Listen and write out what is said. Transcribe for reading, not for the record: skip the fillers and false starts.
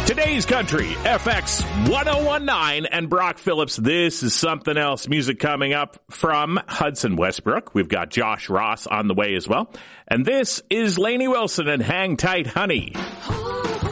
Today's Country, FX 1019 and Brock Phillips. This is something else. Music coming up from Hudson Westbrook. We've got Josh Ross on the way as well. And this is Lainey Wilson and Hang Tight Honey.